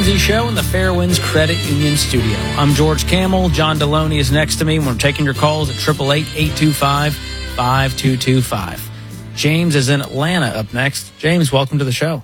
Ramsey Show in the Fairwinds Credit Union studio. I'm George Camel. John Deloney is next to me. We're taking your calls at 888-825-5225. James is in Atlanta up next. James, welcome to the show.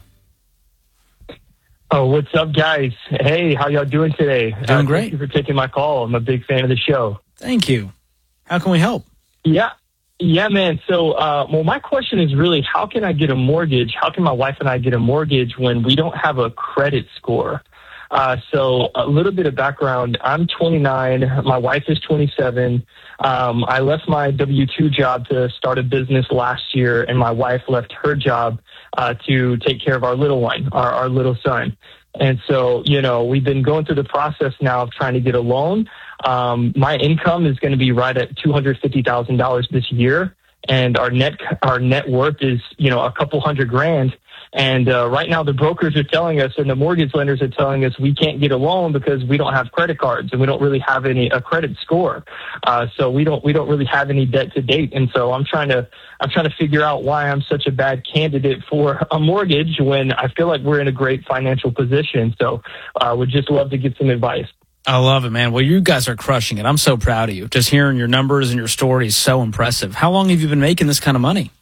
Oh, what's up, guys? Hey, how y'all doing today? Doing great. Thank you for taking my call. I'm a big fan of the show. Thank you. How can we help? Yeah, man. So, my question is really, how can I get a mortgage? How can my wife and I get a mortgage when we don't have a credit score? So a little bit of background. I'm 29. My wife is 27. I left my W-2 job to start a business last year, and my wife left her job to take care of our little one, our little son. And so, we've been going through the process now of trying to get a loan. My income is going to be right at $250,000 this year, and our net worth is, a couple $100,000. And right now the brokers are telling us and the mortgage lenders are telling us we can't get a loan because we don't have credit cards and we don't really have a credit score. So we don't really have any debt to date. And so I'm trying to figure out why I'm such a bad candidate for a mortgage when I feel like we're in a great financial position. So would just love to get some advice. I love it, man. Well, you guys are crushing it. I'm so proud of you. Just hearing your numbers and your story is so impressive. How long have you been making this kind of money?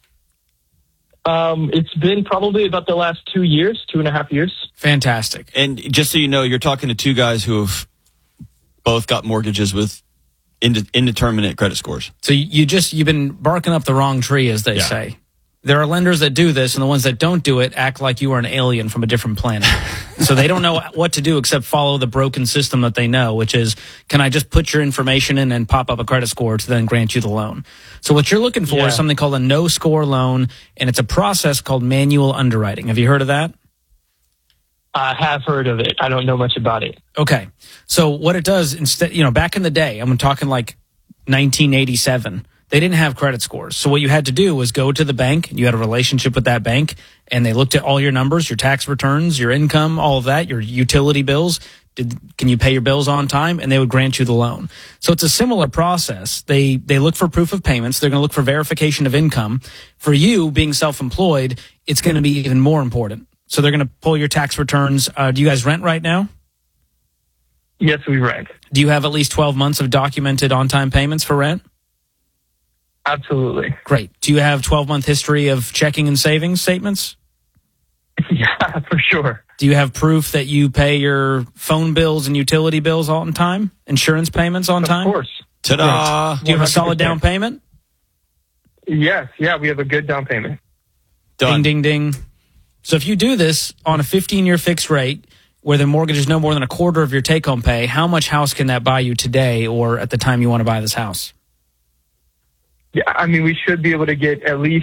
It's been probably about the last 2.5 years. Fantastic. And just so you know, you're talking to two guys who have both got mortgages with indeterminate credit scores. So you've been barking up the wrong tree, as they say. There are lenders that do this, and the ones that don't do it act like you are an alien from a different planet. So they don't know what to do except follow the broken system that they know, which is, can I just put your information in and pop up a credit score to then grant you the loan? So what you're looking for is something called a no-score loan, and it's a process called manual underwriting. Have you heard of that? I have heard of it. I don't know much about it. Okay. So what it does, instead, back in the day, I'm talking like 1987, they didn't have credit scores. So what you had to do was go to the bank. You had a relationship with that bank, and they looked at all your numbers, your tax returns, your income, all of that, your utility bills. Can you pay your bills on time? And they would grant you the loan. So it's a similar process. They look for proof of payments. They're going to look for verification of income. For you, being self-employed, it's going to be even more important. So they're going to pull your tax returns. Do you guys rent right now? Yes, we rent. Do you have at least 12 months of documented on-time payments for rent? Absolutely. Great. Do you have 12-month history of checking and savings statements? Yeah, for sure. Do you have proof that you pay your phone bills and utility bills on time? Insurance payments on time? Of course. Ta-da! Do you have a solid down payment? Yes. Yeah, we have a good down payment. Done. Ding, ding, ding. So if you do this on a 15-year fixed rate where the mortgage is no more than a quarter of your take-home pay, how much house can that buy you today or at the time you want to buy this house? Yeah, I mean, we should be able to get at least,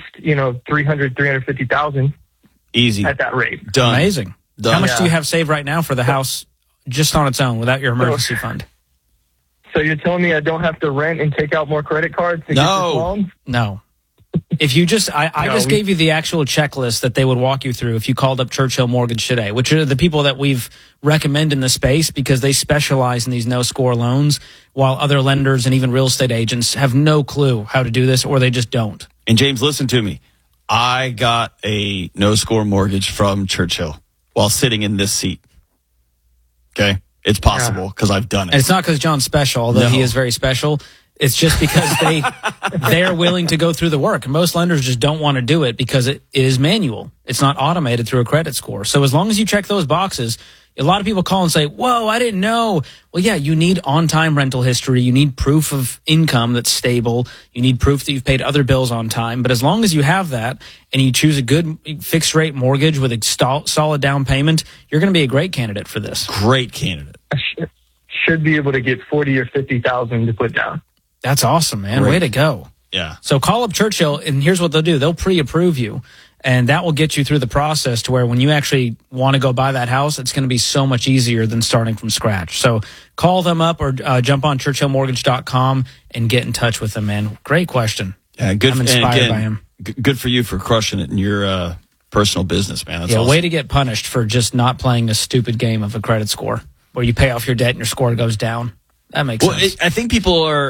350,000 Easy. at that rate. Done. Amazing. Done. How much do you have saved right now for the house just on its own without your emergency fund? So you're telling me I don't have to rent and take out more credit cards to get this loan? No. If you just, I just gave you the actual checklist that they would walk you through if you called up Churchill Mortgage today, which are the people that we've recommended in the space because they specialize in these no-score loans, while other lenders and even real estate agents have no clue how to do this, or they just don't. And James, listen to me. I got a no-score mortgage from Churchill while sitting in this seat. Okay? It's possible because I've done it. And it's not because John's special, although he is very special. It's just because they're willing to go through the work. Most lenders just don't want to do it because it is manual. It's not automated through a credit score. So as long as you check those boxes, a lot of people call and say, whoa, I didn't know. Well, yeah, you need on-time rental history. You need proof of income that's stable. You need proof that you've paid other bills on time. But as long as you have that and you choose a good fixed rate mortgage with a solid down payment, you're going to be a great candidate for this. Great candidate. I should be able to get 40 or 50,000 to put down. That's awesome, man. Great. Way to go. Yeah. So call up Churchill, and here's what they'll do. They'll pre-approve you, and that will get you through the process to where when you actually want to go buy that house, it's going to be so much easier than starting from scratch. So call them up or jump on churchillmortgage.com and get in touch with them, man. Great question. Yeah, good. I'm inspired by him. Good for you for crushing it in your personal business, man. That's awesome. Way to get punished for just not playing a stupid game of a credit score where you pay off your debt and your score goes down. That makes sense. I think people are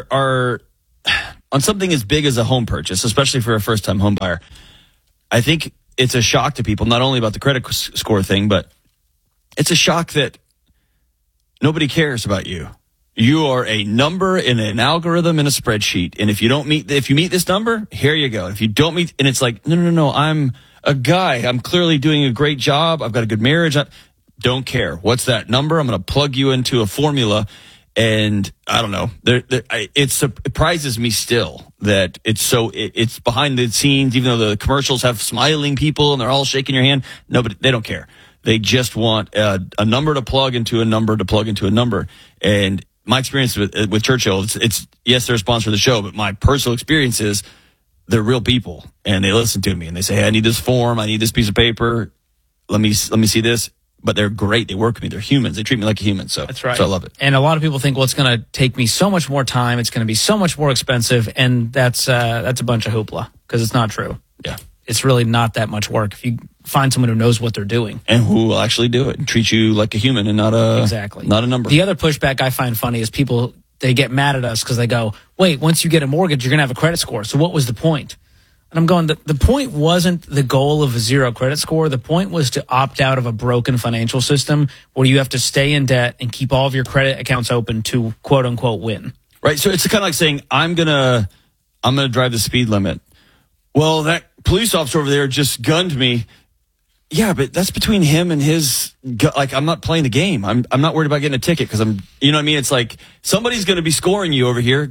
on something as big as a home purchase, especially for a first-time home buyer. I think it's a shock to people, not only about the credit score thing, but it's a shock that nobody cares about you. You are a number in an algorithm in a spreadsheet. And if you meet this number, here you go. If you don't meet, and it's like, no, I'm a guy. I'm clearly doing a great job. I've got a good marriage. Don't care. What's that number? I'm going to plug you into a formula. And I don't know. It surprises me still that it's behind the scenes, even though the commercials have smiling people and they're all shaking your hand. Nobody, they don't care. They just want a number to plug into a number to plug into a number. And my experience with Churchill, it's yes, they're a sponsor of the show, but my personal experience is they're real people and they listen to me and they say, hey, I need this form. I need this piece of paper. Let me see this. But they're great. They work with me. They're humans. They treat me like a human. So that's right. So I love it. And a lot of people think, well, it's going to take me so much more time. It's going to be so much more expensive. And that's a bunch of hoopla because it's not true. Yeah. It's really not that much work if you find someone who knows what they're doing. And who will actually do it and treat you like a human and not a number. The other pushback I find funny is people, they get mad at us because they go, wait, once you get a mortgage, you're going to have a credit score. So what was the point? And I'm going, the point wasn't the goal of a zero credit score. The point was to opt out of a broken financial system where you have to stay in debt and keep all of your credit accounts open to quote unquote win. Right. So it's kind of like saying, I'm going to drive the speed limit. Well, that police officer over there just gunned me. Yeah, but that's between him and his, like, I'm not playing the game. I'm not worried about getting a ticket because you know what I mean? It's like somebody's going to be scoring you over here.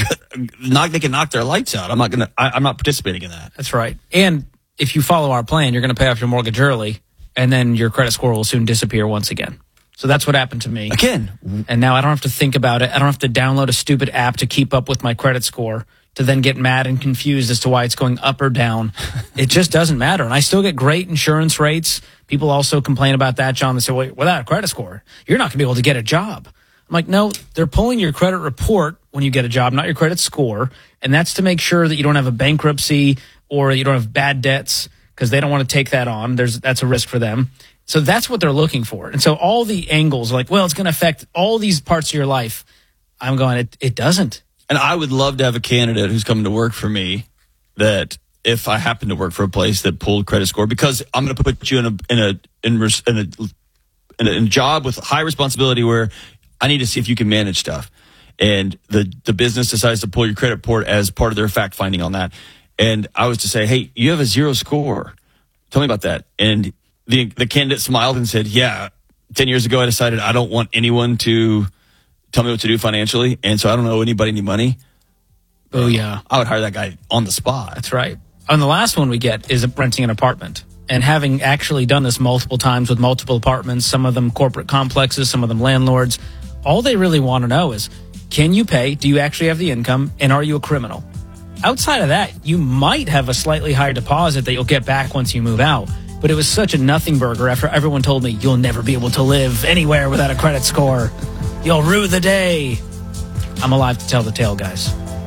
They can knock their lights out. I'm not participating in that. That's right. And if you follow our plan, you're going to pay off your mortgage early and then your credit score will soon disappear once again. So that's what happened to me. Again. And now I don't have to think about it. I don't have to download a stupid app to keep up with my credit score to then get mad and confused as to why it's going up or down. It just doesn't matter. And I still get great insurance rates. People also complain about that, John. They say, well, without a credit score, you're not going to be able to get a job. I'm like, no, they're pulling your credit report when you get a job, not your credit score. And that's to make sure that you don't have a bankruptcy or you don't have bad debts because they don't want to take that on. That's a risk for them. So that's what they're looking for. And so all the angles are like, well, it's going to affect all these parts of your life. I'm going, it doesn't. And I would love to have a candidate who's coming to work for me that if I happen to work for a place that pulled credit score, because I'm going to put you in a job with high responsibility where I need to see if you can manage stuff. And the business decides to pull your credit report as part of their fact finding on that. And I was to say, hey, you have a zero score. Tell me about that. And the candidate smiled and said, yeah, 10 years ago I decided I don't want anyone to tell me what to do financially, and so I don't owe anybody any money. Oh, yeah. I would hire that guy on the spot. That's right. And the last one we get is renting an apartment. And having actually done this multiple times with multiple apartments, some of them corporate complexes, some of them landlords, all they really want to know is, can you pay? Do you actually have the income? And are you a criminal? Outside of that, you might have a slightly higher deposit that you'll get back once you move out. But it was such a nothing burger after everyone told me, you'll never be able to live anywhere without a credit score. You'll rue the day. I'm alive to tell the tale, guys.